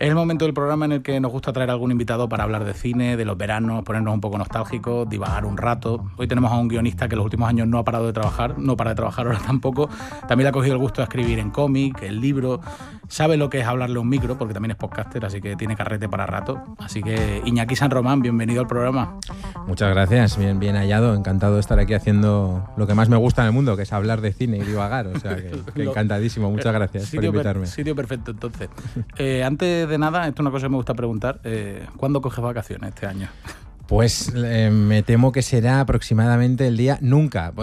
Es el momento del programa en el que nos gusta traer a algún invitado para hablar de cine, de los veranos, ponernos un poco nostálgicos, divagar un rato. Hoy tenemos a un guionista que en los últimos años no ha parado de trabajar, no para de trabajar ahora tampoco. También le ha cogido el gusto de escribir en cómic, en libro. Sabe lo que es hablarle a un micro, porque también es podcaster, así que tiene carrete para rato. Así que Iñaki San Román, bienvenido al programa. Muchas gracias, bien hallado, encantado de estar aquí haciendo lo que más me gusta en el mundo, que es hablar de cine y divagar, o sea que encantadísimo, muchas gracias por invitarme. Sitio perfecto, entonces. Antes de nada, esto es una cosa que me gusta preguntar, ¿cuándo coges vacaciones este año? Pues me temo que será aproximadamente el día nunca,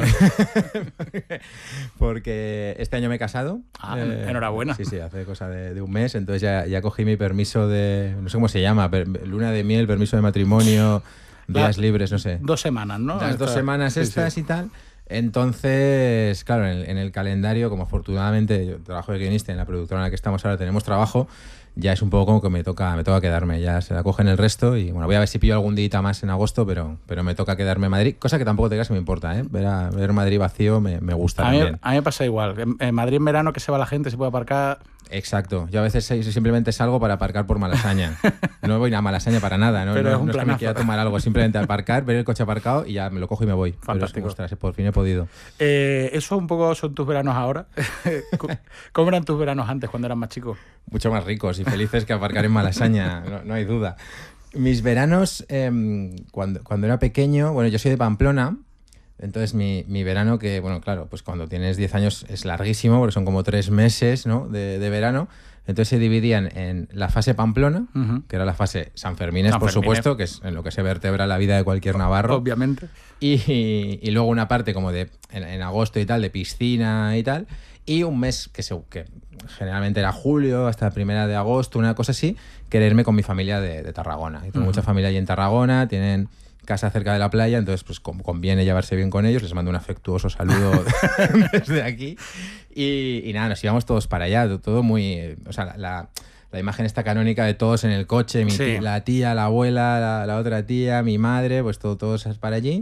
porque este año me he casado. Enhorabuena. Sí, hace cosa de un mes, entonces ya cogí mi permiso de, no sé cómo se llama, luna de miel, permiso de matrimonio, días libres, no sé. 2 semanas, ¿no? Las 2 semanas estas sí. Y tal. Entonces, claro, en el calendario, como afortunadamente yo trabajo de guionista en la productora en la que estamos ahora tenemos trabajo, ya es un poco como que me toca quedarme, ya se la cogen el resto y bueno, voy a ver si pillo algún día más en agosto, pero me toca quedarme en Madrid, cosa que tampoco te creas que me importa, ¿eh? Ver Madrid vacío me gusta también. A mí me pasa igual, en Madrid en verano que se va la gente, se puede aparcar... Exacto, yo a veces simplemente salgo para aparcar por Malasaña, no voy a Malasaña para nada, ¿no? Pero no es que me quiera tomar algo, simplemente aparcar, ver el coche aparcado y ya me lo cojo y me voy. Fantástico. Pero, ostras, por fin he podido. ¿Eso un poco son tus veranos ahora? ¿Cómo eran tus veranos antes, cuando eras más chico? Mucho más ricos y felices que aparcar en Malasaña, no hay duda. Mis veranos, cuando era pequeño, bueno, yo soy de Pamplona, entonces mi verano, que bueno, claro, pues cuando tienes 10 años es larguísimo, porque son como 3 meses, ¿no? de verano. Entonces se dividían en la fase Pamplona, que era la fase Sanfermines, por supuesto, que es en lo que se vertebra la vida de cualquier navarro. Obviamente. Y luego una parte como en agosto y tal, de piscina y tal. Y un mes que generalmente era julio, hasta la 1 de agosto, una cosa así, quererme con mi familia de Tarragona. Y tengo mucha familia allí en Tarragona, tienen casa cerca de la playa, entonces pues conviene llevarse bien con ellos. Les mando un afectuoso saludo desde aquí. Y nada, nos íbamos todos para allá, todo muy... O sea, la imagen esta canónica de todos en el coche, la tía, la abuela, la otra tía, mi madre, pues todos para allí.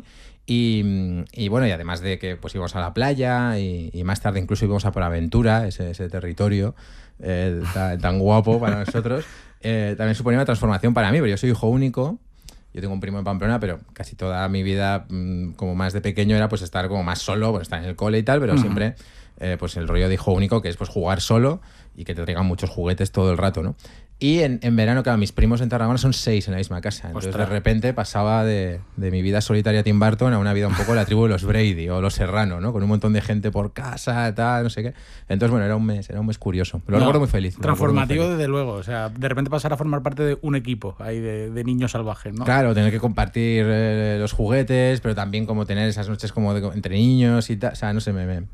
Y bueno, y además de que pues íbamos a la playa y más tarde incluso íbamos a por Aventura, ese territorio tan guapo para nosotros, también suponía una transformación para mí, porque yo soy hijo único. Yo tengo un primo en Pamplona, pero casi toda mi vida, como más de pequeño, era pues estar como más solo, pues estar en el cole y tal, pero siempre pues el rollo de hijo único, que es pues jugar solo y que te traigan muchos juguetes todo el rato, ¿no? Y en verano, claro, mis primos en Tarragona son 6 en la misma casa. Entonces, de repente pasaba de mi vida solitaria Tim Burton a una vida un poco de la tribu de los Brady o los Serrano, ¿no? Con un montón de gente por casa, tal, no sé qué. Entonces, bueno, era un mes curioso. Lo recuerdo muy feliz. Transformativo, desde luego. O sea, de repente pasar a formar parte de un equipo ahí de niños salvajes, ¿no? Claro, tener que compartir los juguetes, pero también como tener esas noches como entre niños y tal. O sea, no sé,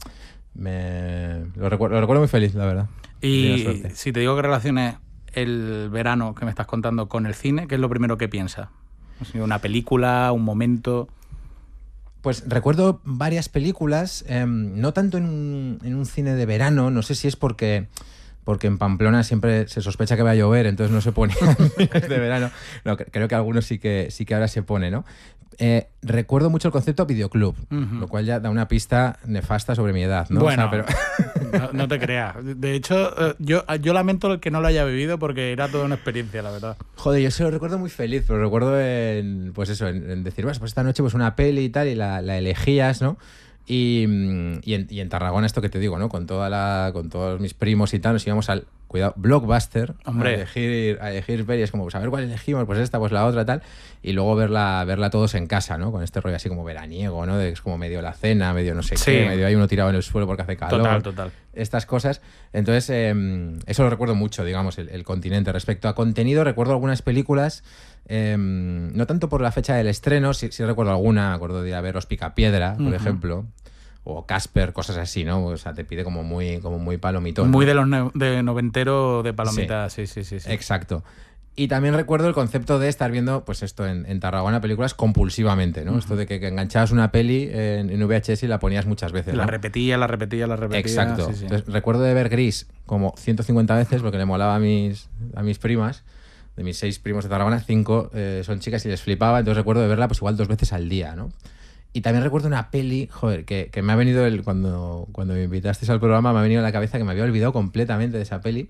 lo recuerdo muy feliz, la verdad. Y si te digo que relaciones el verano que me estás contando con el cine, ¿qué es lo primero que piensas? ¿Una película, un momento? Pues recuerdo varias películas, no tanto en un cine de verano, no sé si es porque en Pamplona siempre se sospecha que va a llover, entonces no se pone de verano. No, creo que algunos sí que ahora se pone, ¿no? Recuerdo mucho el concepto videoclub, lo cual ya da una pista nefasta sobre mi edad, ¿no? Bueno, o sea, pero... no te creas. De hecho, yo lamento el que no lo haya vivido porque era toda una experiencia, la verdad. Joder, yo se lo recuerdo muy feliz, pero recuerdo en decir, pues esta noche pues una peli y tal, y la elegías, ¿no? Y en Tarragona, esto que te digo, ¿no? Con todos mis primos y tal, nos íbamos al Blockbuster, hombre, a elegir pelis, como pues a ver cuál elegimos, pues esta, pues la otra, tal, y luego verla todos en casa, ¿no? Con este rollo así como veraniego, ¿no? Es como medio la cena, medio no sé qué, medio hay uno tirado en el suelo porque hace calor. Total. Estas cosas. Entonces, eso lo recuerdo mucho, digamos, el continente. Respecto a contenido, recuerdo algunas películas, no tanto por la fecha del estreno, sí recuerdo alguna, me acuerdo de ir a ver Los Picapiedra, por ejemplo, o Casper, cosas así, ¿no? O sea, te pide como muy palomitón. Muy de los de noventero de palomitas, sí. Exacto. Y también recuerdo el concepto de estar viendo, pues esto, en Tarragona, películas compulsivamente, ¿no? Esto de que enganchabas una peli en VHS y la ponías muchas veces, ¿no? La repetía. Exacto. Sí. Entonces, recuerdo de ver Gris como 150 veces porque le molaba a mis primas. De mis 6 primos de Tarragona, 5 son chicas y les flipaba. Entonces recuerdo de verla pues igual 2 veces al día, ¿no? Y también recuerdo una peli, joder, que me ha venido cuando me invitasteis al programa, me ha venido a la cabeza que me había olvidado completamente de esa peli,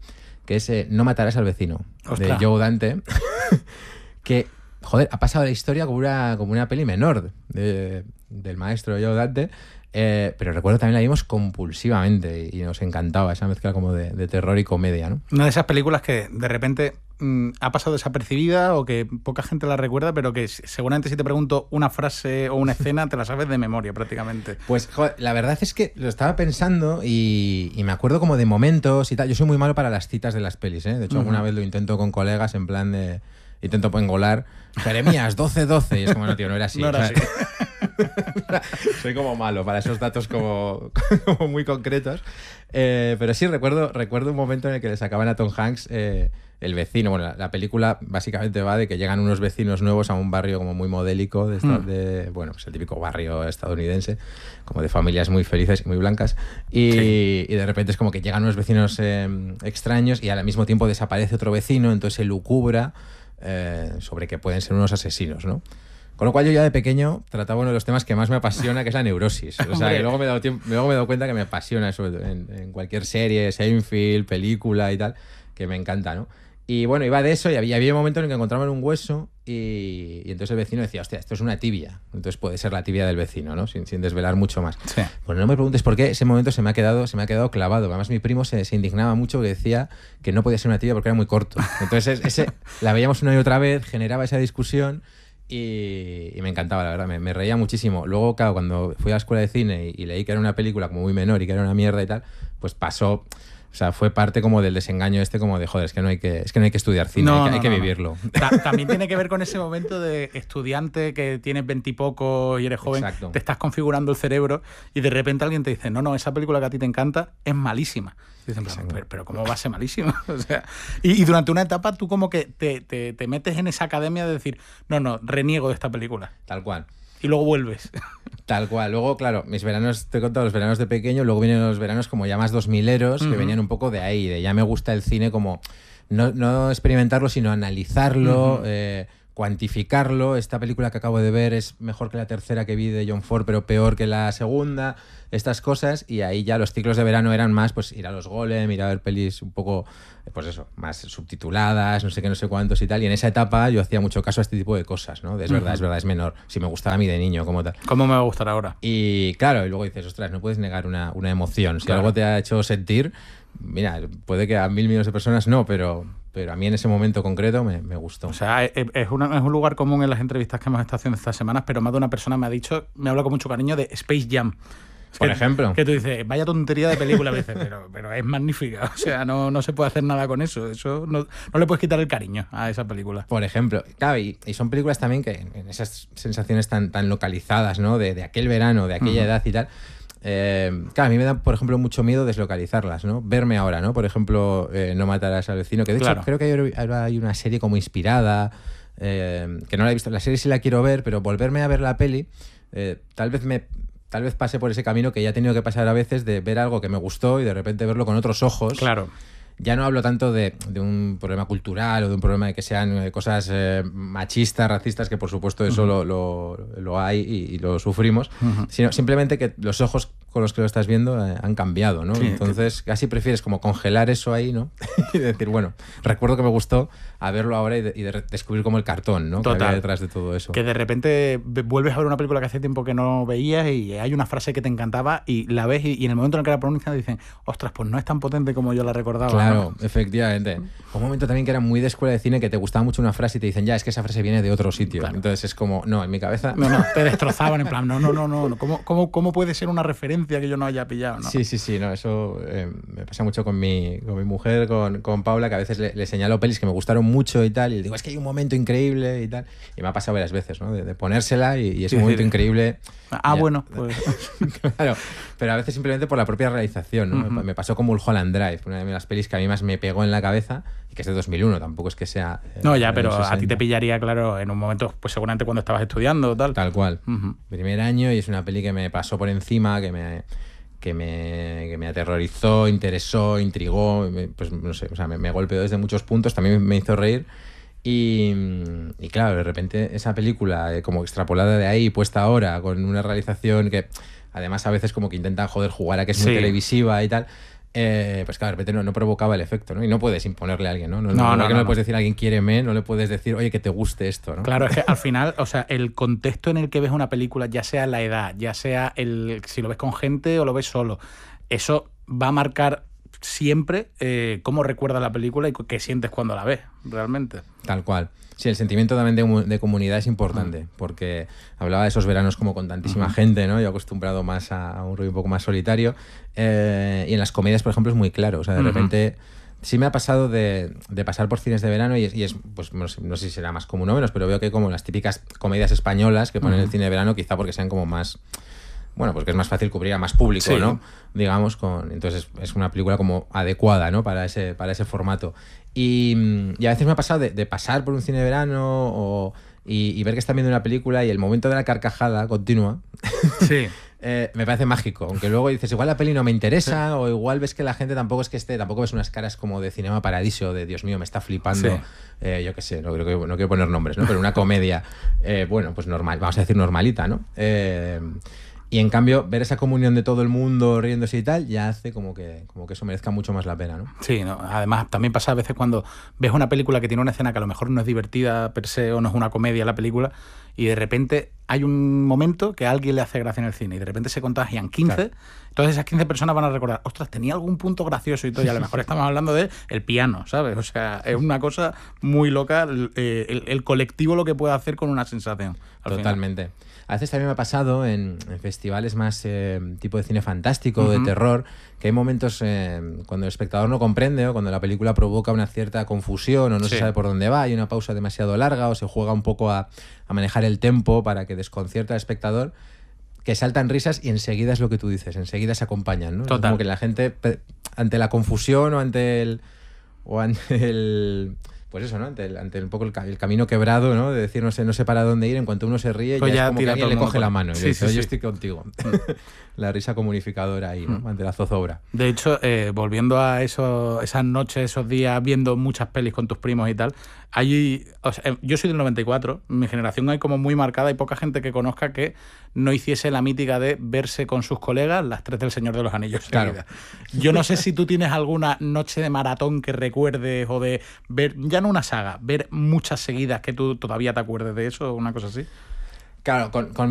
que es No matarás al vecino, Ostras. de Joe Dante, que, joder, ha pasado la historia como una peli menor del maestro Joe Dante, pero recuerdo también la vimos compulsivamente y nos encantaba esa mezcla como de terror y comedia, ¿no? Una de esas películas que de repente ha pasado desapercibida o que poca gente la recuerda, pero que seguramente si te pregunto una frase o una escena te la sabes de memoria prácticamente. Pues joder, la verdad es que lo estaba pensando y me acuerdo como de momentos y tal. Yo soy muy malo para las citas de las pelis, ¿eh? De hecho, alguna vez lo intento con colegas en plan de... Intento engolar. Jeremías, 12-12. Y es como, no, tío, no era así. No era así. Soy como malo para esos datos como muy concretos. Pero sí, recuerdo un momento en el que le sacaban a Tom Hanks el vecino. Bueno, la película básicamente va de que llegan unos vecinos nuevos a un barrio como muy modélico, bueno, pues el típico barrio estadounidense, como de familias muy felices y muy blancas. Y de repente es como que llegan unos vecinos extraños y al mismo tiempo desaparece otro vecino, entonces se lucubra sobre que pueden ser unos asesinos, ¿no? Con lo cual yo ya de pequeño trataba uno de los temas que más me apasiona, que es la neurosis. O sea, que luego me he dado cuenta que me apasiona eso en cualquier serie, Seinfeld, película y tal, que me encanta, ¿no? Y bueno, iba de eso y había un momento en el que encontraban un hueso y entonces el vecino decía, hostia, esto es una tibia. Entonces puede ser la tibia del vecino, ¿no? Sin desvelar mucho más. Sí. Pues no me preguntes por qué ese momento se me ha quedado clavado. Además mi primo se indignaba mucho, que decía que no podía ser una tibia porque era muy corto. Entonces la veíamos una y otra vez, generaba esa discusión y me encantaba, la verdad, me reía muchísimo. Luego, claro, cuando fui a la escuela de cine y leí que era una película como muy menor y que era una mierda y tal, pues pasó... O sea, fue parte como del desengaño como de, joder, es que no hay que estudiar cine, hay que vivirlo. También tiene que ver con ese momento de estudiante que tienes 20 y poco y eres joven, Exacto. Te estás configurando el cerebro y de repente alguien te dice, no, esa película que a ti te encanta es malísima. Y dicen, pero ¿cómo va a ser malísima? O sea, y durante una etapa tú como que te metes en esa academia de decir, no, reniego de esta película. Tal cual. Y luego vuelves. Tal cual. Luego, claro, mis veranos, te he contado los veranos de pequeño, luego vienen los veranos como ya más 2000eros, que venían un poco de ahí, de ya me gusta el cine como no experimentarlo, sino analizarlo, cuantificarlo. Esta película que acabo de ver es mejor que la tercera que vi de John Ford, pero peor que la segunda. Estas cosas, y ahí ya los ciclos de verano eran más pues ir a los Golem, ir a ver pelis un poco, pues eso, más subtituladas, no sé qué, no sé cuántos y tal. Y en esa etapa yo hacía mucho caso a este tipo de cosas, ¿no? Es verdad, es menor. Si me gustaba a mí de niño, como tal. ¿Cómo me va a gustar ahora? Y claro, y luego dices, ostras, no puedes negar una emoción. Si Claro. algo te ha hecho sentir, mira, puede que a 1.000 millones de personas no, pero a mí en ese momento concreto me gustó. O sea, es un lugar común en las entrevistas que hemos estado haciendo estas semanas, pero más de una persona me habla con mucho cariño de Space Jam. Por ejemplo. Que tú dices, vaya tontería de película, me dices, pero es magnífica. O sea, no se puede hacer nada con eso. Eso no le puedes quitar el cariño a esa película. Por ejemplo, claro, y son películas también que en esas sensaciones tan localizadas, ¿no? De aquel verano, de aquella edad y tal. Claro, a mí me da, por ejemplo, mucho miedo deslocalizarlas, ¿no? Verme ahora, ¿no? Por ejemplo, No matarás al vecino, que de hecho creo que hay una serie como inspirada, que no la he visto. La serie sí la quiero ver, pero volverme a ver la peli, tal vez pase por ese camino que ya he tenido que pasar a veces de ver algo que me gustó y de repente verlo con otros ojos. Claro. Ya no hablo tanto de un problema cultural o de un problema de que sean cosas machistas, racistas, que por supuesto eso lo hay y lo sufrimos, sino simplemente que los ojos con los que lo estás viendo han cambiado, ¿no? Sí, entonces casi prefieres como congelar eso ahí, ¿no? Y decir, bueno, recuerdo que me gustó a verlo ahora y descubrir como el cartón, ¿no? Total. Que había detrás de todo eso. Que de repente vuelves a ver una película que hace tiempo que no veías y hay una frase que te encantaba y la ves y en el momento en el que la pronuncias dicen, ostras, pues no es tan potente como yo la recordaba. Claro, ¿no? Efectivamente. Un momento también que era muy de escuela de cine, que te gustaba mucho una frase y te dicen, ya, es que esa frase viene de otro sitio. Claro. Entonces es como, no, en mi cabeza... No, te destrozaban en plan, no. ¿Cómo puede ser una referencia que yo no haya pillado? ¿No? Sí, no, eso me pasa mucho con mi mujer, con Paula, que a veces le señalo pelis que me gustaron mucho y tal, y le digo, es que hay un momento increíble y tal. Y me ha pasado varias veces, ¿no? De ponérsela y es un momento increíble. Bueno, pues... Claro, pero a veces simplemente por la propia realización, ¿no? Me pasó con Mulholland Drive, una de las pelis que a mí más me pegó en la cabeza y que es de 2001, tampoco es que sea... No, ya, pero a ti te pillaría, claro, en un momento, pues seguramente cuando estabas estudiando o tal. Tal cual. Primer año y es una peli que me pasó por encima, que me aterrorizó, interesó, intrigó, pues no sé, o sea, me golpeó desde muchos puntos, también me hizo reír. Y claro, de repente esa película, como extrapolada de ahí, puesta ahora, con una realización que además a veces como que intentan jugar a que es muy televisiva y tal, pues claro, de repente no provocaba el efecto, ¿no? Y no puedes imponerle a alguien, ¿no? No No. le puedes decir a alguien quiéreme, no le puedes decir, oye, que te guste esto, ¿no? Claro, es que al final, o sea, el contexto en el que ves una película, ya sea la edad, ya sea si lo ves con gente o lo ves solo, eso va a marcar siempre cómo recuerdas la película y qué sientes cuando la ves, realmente. Tal cual. Sí, el sentimiento también de comunidad es importante, porque hablaba de esos veranos como con tantísima gente, ¿no? Yo acostumbrado más a un rollo un poco más solitario. Y en las comedias, por ejemplo, es muy claro. O sea, de repente sí me ha pasado de pasar por cines de verano y es pues no sé si será más común o menos, pero veo que como las típicas comedias españolas que ponen el cine de verano, quizá porque sean como más... Bueno, pues que es más fácil cubrir a más público, sí, ¿no? Digamos, entonces es una película como adecuada, ¿no? Para ese formato. Y a veces me ha pasado de pasar por un cine de verano y ver que están viendo una película y el momento de la carcajada continua sí. Me parece mágico. Aunque luego dices, igual la peli no me interesa, o igual ves que la gente tampoco ves unas caras como de Cinema Paradiso, de Dios mío, me está flipando. Sí. Yo qué sé, no quiero poner nombres, ¿no? Pero una comedia, bueno, pues normal, vamos a decir normalita, ¿no? Y en cambio, ver esa comunión de todo el mundo riéndose y tal, ya hace como que eso merezca mucho más la pena, ¿no? Sí, ¿no? Además, también pasa a veces cuando ves una película que tiene una escena que a lo mejor no es divertida per se o no es una comedia la película, y de repente hay un momento que a alguien le hace gracia en el cine y de repente se contagian 15, claro. Entonces esas 15 personas van a recordar, ostras, tenía algún punto gracioso y todo, y a lo mejor estamos hablando de el piano, ¿sabes? O sea, es una cosa muy loca el colectivo lo que puede hacer con una sensación. Totalmente. Final. A veces también me ha pasado en festivales más tipo de cine fantástico, de terror, que hay momentos cuando el espectador no comprende o cuando la película provoca una cierta confusión o no se sabe por dónde va, hay una pausa demasiado larga o se juega un poco a manejar el tempo para que desconcierta al espectador, que saltan risas y enseguida es lo que tú dices, enseguida se acompañan, ¿no? Como que la gente, ante la confusión o ante el pues eso, ¿no? Ante un poco el camino quebrado, ¿no? De decir, no sé para dónde ir, en cuanto uno se ríe, pues ya es como que alguien le coge la mano y le dice, yo estoy contigo. La risa comunificadora ahí, ¿no? Ante la zozobra. De hecho, volviendo a esas noches, esos días, viendo muchas pelis con tus primos y tal, yo soy del 94, mi generación hay como muy marcada, hay poca gente que conozca que no hiciese la mítica de verse con sus colegas las 3 del Señor de los Anillos. Claro. Yo no sé si tú tienes alguna noche de maratón que recuerdes o de ver, ya no una saga, ver muchas seguidas que tú todavía te acuerdes de eso o una cosa así. Claro, con